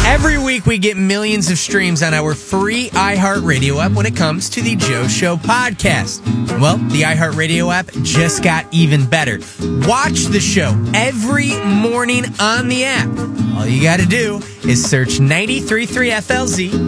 Every week we get millions of streams on our free iHeartRadio app when it comes to the Joe Show podcast. Well, the iHeartRadio app just got even better. Watch the show every morning on the app. All you got to do is search 93.3 FLZ